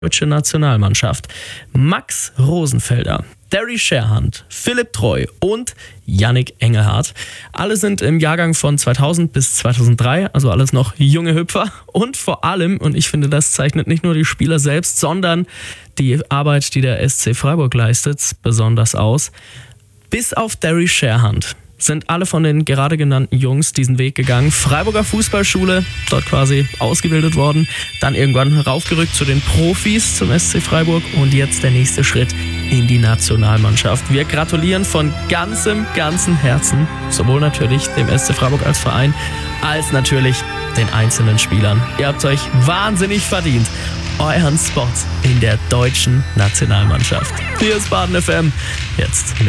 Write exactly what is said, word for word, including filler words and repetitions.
deutsche Nationalmannschaft. Max Rosenfelder, Derry Scherhand, Philipp Treu und Yannick Engelhardt. Alle sind im Jahrgang von zweitausend bis zweitausenddrei, also alles noch junge Hüpfer. Und vor allem, und ich finde, das zeichnet nicht nur die Spieler selbst, sondern die Arbeit, die der S C Freiburg leistet, besonders aus. Bis auf Derry Scherhand sind alle von den gerade genannten Jungs diesen Weg gegangen. Freiburger Fußballschule, dort quasi ausgebildet worden, dann irgendwann raufgerückt zu den Profis, zum S C Freiburg und jetzt der nächste Schritt in die Nationalmannschaft. Wir gratulieren von ganzem, ganzem Herzen, sowohl natürlich dem S C Freiburg als Verein, als natürlich den einzelnen Spielern. Ihr habt euch wahnsinnig verdient euren Spot in der deutschen Nationalmannschaft. Hier ist Baden F M, jetzt mit